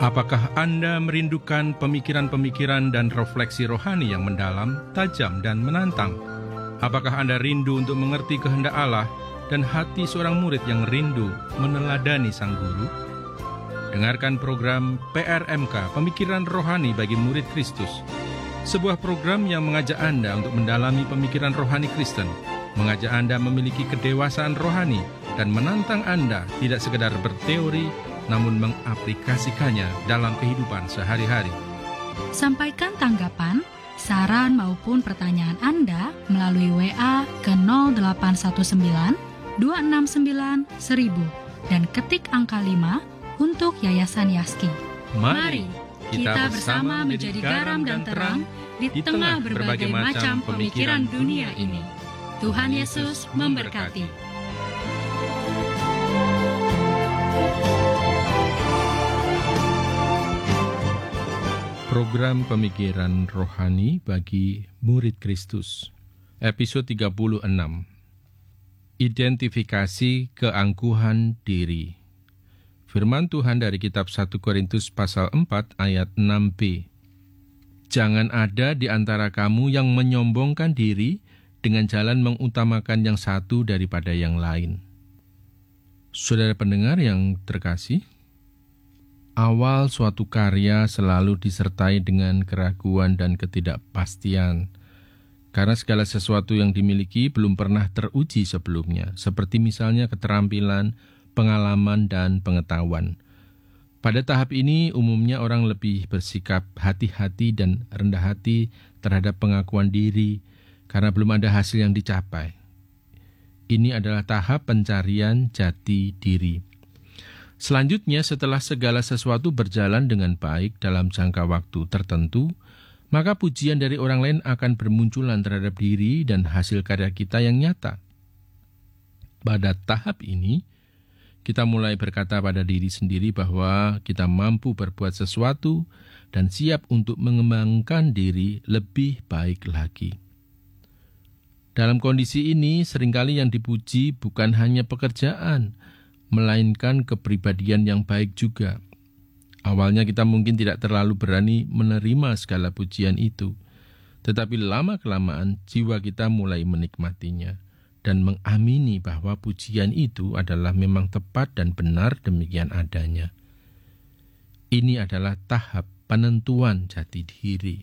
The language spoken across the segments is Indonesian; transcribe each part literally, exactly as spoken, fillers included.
Apakah Anda merindukan pemikiran-pemikiran dan refleksi rohani yang mendalam, tajam, dan menantang? Apakah Anda rindu untuk mengerti kehendak Allah dan hati seorang murid yang rindu meneladani Sang Guru? Dengarkan program P R M K, Pemikiran Rohani bagi Murid Kristus. Sebuah program yang mengajak Anda untuk mendalami pemikiran rohani Kristen, mengajak Anda memiliki kedewasaan rohani, dan menantang Anda tidak sekedar berteori, namun mengaplikasikannya dalam kehidupan sehari-hari. Sampaikan tanggapan, saran maupun pertanyaan Anda melalui W A ke nol delapan satu sembilan dua enam sembilan seribu dan ketik angka lima untuk Yayasan Yaski. Mari kita bersama menjadi garam dan terang di tengah berbagai macam pemikiran dunia ini. Tuhan Yesus memberkati. Program Pemikiran Rohani bagi Murid Kristus, episode tiga puluh enam. Identifikasi keangkuhan diri. Firman Tuhan dari kitab satu Korintus pasal empat ayat enam b. Jangan ada di antara kamu yang menyombongkan diri dengan jalan mengutamakan yang satu daripada yang lain. Saudara pendengar yang terkasih, awal suatu karya selalu disertai dengan keraguan dan ketidakpastian, karena segala sesuatu yang dimiliki belum pernah teruji sebelumnya, seperti misalnya keterampilan, pengalaman, dan pengetahuan. Pada tahap ini, umumnya orang lebih bersikap hati-hati dan rendah hati terhadap pengakuan diri, karena belum ada hasil yang dicapai. Ini adalah tahap pencarian jati diri. Selanjutnya, setelah segala sesuatu berjalan dengan baik dalam jangka waktu tertentu, maka pujian dari orang lain akan bermunculan terhadap diri dan hasil karya kita yang nyata. Pada tahap ini, kita mulai berkata pada diri sendiri bahwa kita mampu berbuat sesuatu dan siap untuk mengembangkan diri lebih baik lagi. Dalam kondisi ini, seringkali yang dipuji bukan hanya pekerjaan, melainkan kepribadian yang baik juga. Awalnya kita mungkin tidak terlalu berani menerima segala pujian itu, tetapi lama-kelamaan jiwa kita mulai menikmatinya dan mengamini bahwa pujian itu adalah memang tepat dan benar demikian adanya. Ini adalah tahap penentuan jati diri.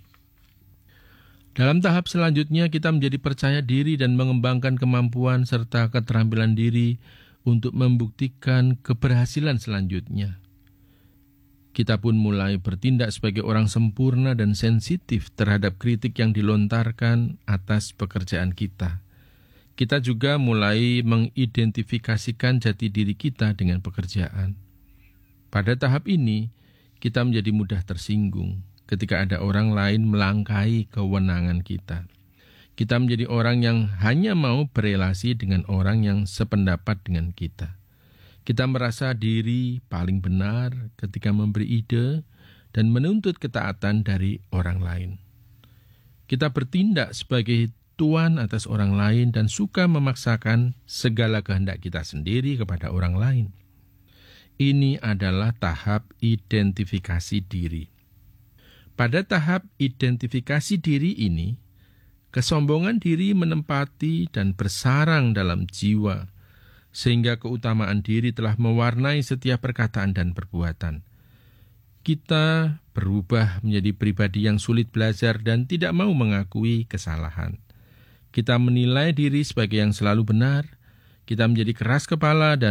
Dalam tahap selanjutnya kita menjadi percaya diri dan mengembangkan kemampuan serta keterampilan diri untuk membuktikan keberhasilan selanjutnya. Kita pun mulai bertindak sebagai orang sempurna dan sensitif terhadap kritik yang dilontarkan atas pekerjaan kita. Kita juga mulai mengidentifikasikan jati diri kita dengan pekerjaan. Pada tahap ini, kita menjadi mudah tersinggung ketika ada orang lain melangkahi kewenangan kita. Kita menjadi orang yang hanya mau berelasi dengan orang yang sependapat dengan kita. Kita merasa diri paling benar ketika memberi ide dan menuntut ketaatan dari orang lain. Kita bertindak sebagai tuan atas orang lain dan suka memaksakan segala kehendak kita sendiri kepada orang lain. Ini adalah tahap identifikasi diri. Pada tahap identifikasi diri ini, kesombongan diri menempati dan bersarang dalam jiwa, sehingga keutamaan diri telah mewarnai setiap perkataan dan perbuatan. Kita berubah menjadi pribadi yang sulit belajar dan tidak mau mengakui kesalahan. Kita menilai diri sebagai yang selalu benar, kita menjadi keras kepala dan